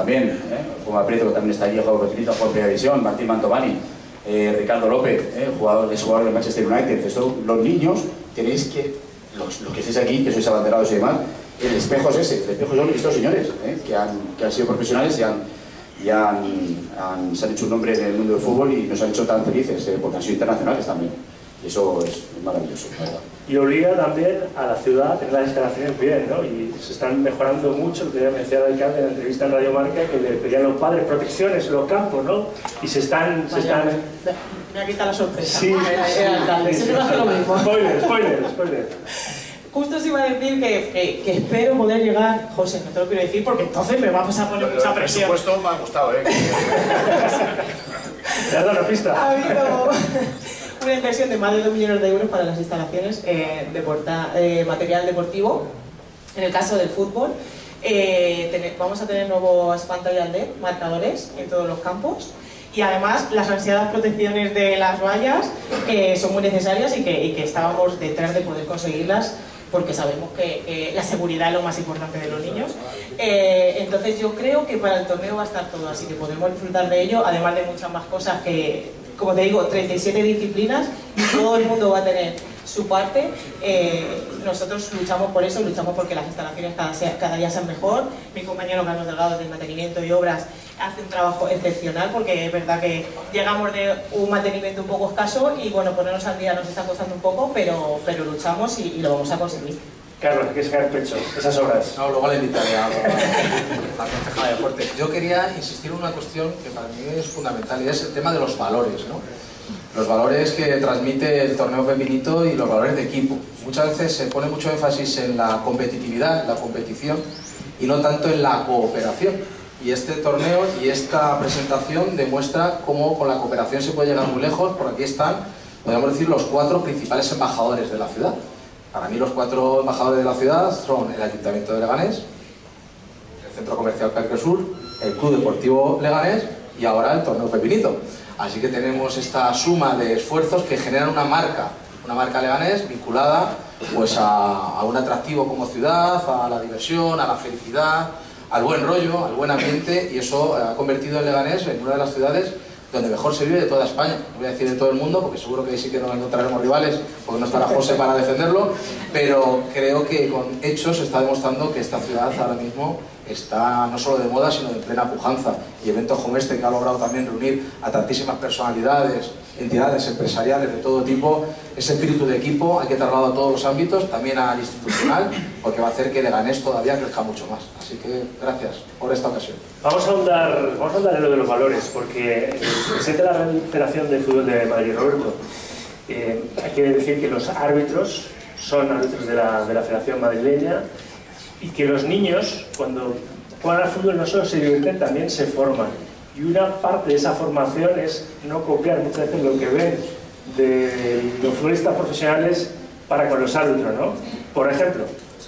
también, Juan Prieto, que también está allí, jugador Pepinito, jugador de Primera División, Martín Mantovani, Ricardo López, jugador del Manchester United. Esto, los niños tenéis que, los que estéis aquí, que sois abanderados y demás, el espejo es ese, el espejo son estos señores, que han sido profesionales y se han hecho un nombre en el mundo del fútbol y nos han hecho tan felices, porque han sido internacionales también. Y eso es maravilloso, la verdad. Y obliga también a la ciudad a tener las instalaciones bien, ¿no? Y se están mejorando mucho, lo que ya mencionaba el alcalde en la entrevista en Radio Marca, que le pedían a los padres protecciones en los campos, ¿no? Y se están... Me ha quitado la sorpresa. Sí, el alcalde, siempre hace lo mismo. Spoiler. Justo os iba a decir que espero poder llegar, José, no te lo quiero decir porque entonces me vas a poner mucha presión. Por supuesto, me ha gustado, ¿Te has dado una pista? Ha habido una inversión de más de 2 millones de euros para las instalaciones de material deportivo. En el caso del fútbol, vamos a tener nuevos pantallas LED, marcadores en todos los campos. Y además las ansiadas protecciones de las vallas son muy necesarias y que estábamos detrás de poder conseguirlas porque sabemos que la seguridad es lo más importante de los niños. Entonces yo creo que para el torneo va a estar todo, así que podremos disfrutar de ello, además de muchas más cosas que, como te digo, 37 disciplinas y todo el mundo va a tener su parte. Nosotros luchamos por eso, luchamos porque las instalaciones cada día sean mejor. Mi compañero Carlos Delgado del Mantenimiento y Obras hace un trabajo excepcional porque es verdad que llegamos de un mantenimiento un poco escaso y bueno, ponernos al día nos está costando un poco, pero luchamos y lo vamos a conseguir. Carlos, hay que sacar pecho, esas obras. No, luego le invitaré a la concejala de deporte. Yo quería insistir en una cuestión que para mí es fundamental y es el tema de los valores, ¿no? Los valores que transmite el torneo Pepinito y los valores de equipo. Muchas veces se pone mucho énfasis en la competitividad, en la competición y no tanto en la cooperación. Y este torneo y esta presentación demuestra cómo con la cooperación se puede llegar muy lejos, porque aquí están, podríamos decir, los 4 principales embajadores de la ciudad. Para mí los 4 embajadores de la ciudad son el Ayuntamiento de Leganés, el Centro Comercial Parque Sur, el Club Deportivo Leganés y ahora el torneo Pepinito. Así que tenemos esta suma de esfuerzos que generan una marca Leganés vinculada pues a un atractivo como ciudad, a la diversión, a la felicidad, al buen rollo, al buen ambiente, y eso ha convertido en Leganés en una de las ciudades donde mejor se vive de toda España. No voy a decir de todo el mundo, porque seguro que sí que no encontraremos rivales, porque no estará José para defenderlo, pero creo que con hechos se está demostrando que esta ciudad ahora mismo está no solo de moda, sino de plena pujanza. Y eventos como este, que ha logrado también reunir a tantísimas personalidades, entidades empresariales de todo tipo, ese espíritu de equipo hay que trasladarlo a todos los ámbitos, también al institucional, porque va a hacer que Leganés todavía crezca mucho más. Así que gracias por esta ocasión. Vamos a ahondar en lo de los valores, porque el presidente de la Federación de Fútbol de Madrid, Roberto, hay que decir que los árbitros son árbitros de la Federación Madrileña y que los niños, cuando juegan al fútbol, no solo se divierten, también se forman. Y una parte de esa formación es no copiar muchas veces lo que ven de los futbolistas profesionales para con los árbitros, ¿no? Por ejemplo.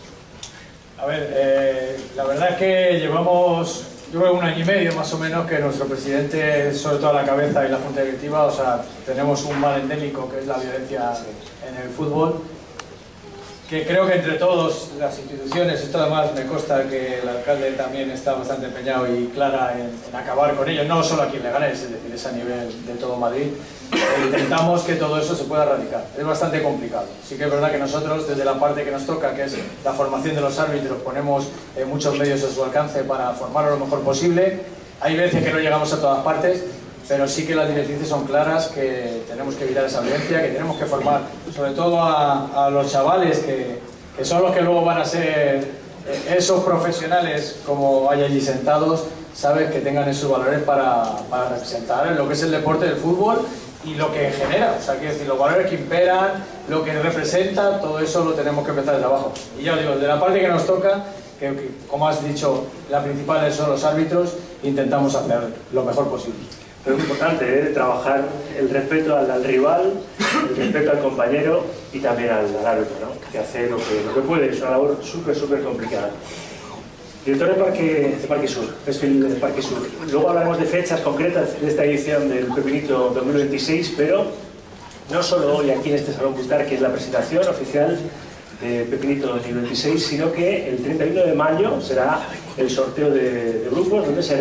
A ver, la verdad es que llevamos, yo creo, 1 año y medio más o menos que nuestro presidente, sobre todo a la cabeza y la junta directiva, o sea, tenemos un mal endémico que es la violencia en el fútbol, que creo que entre todos, las instituciones, esto además me consta que el alcalde también está bastante empeñado y clara en acabar con ello, no solo aquí en Leganés, es decir, es a nivel de todo Madrid. Intentamos que todo eso se pueda erradicar. Es bastante complicado. Sí que es verdad que nosotros, desde la parte que nos toca, que es la formación de los árbitros, ponemos muchos medios a su alcance para formarlo lo mejor posible. Hay veces que no llegamos a todas partes, pero sí que las directrices son claras, que tenemos que evitar esa violencia, que tenemos que formar sobre todo a los chavales que son los que luego van a ser esos profesionales, como hay allí sentados, sabes, que tengan esos valores para representar lo que es el deporte del fútbol y lo que genera, o sea, quiero decir, los valores que imperan, lo que representa, todo eso lo tenemos que empezar desde abajo. Y ya os digo, de la parte que nos toca, que como has dicho, la principal son los árbitros, intentamos hacer lo mejor posible. Pero es muy importante, trabajar el respeto al rival, el respeto al compañero y también al árbitro, ¿no? Que hace lo que puede, es una labor súper complicada. Director de Parque Sur, desfile de Parque Sur. Luego hablaremos de fechas concretas de esta edición del Pepinito 2026, pero no solo hoy aquí en este Salón Gustar, que es la presentación oficial de Pepinito 2026, sino que el 31 de mayo será el sorteo de grupos, donde se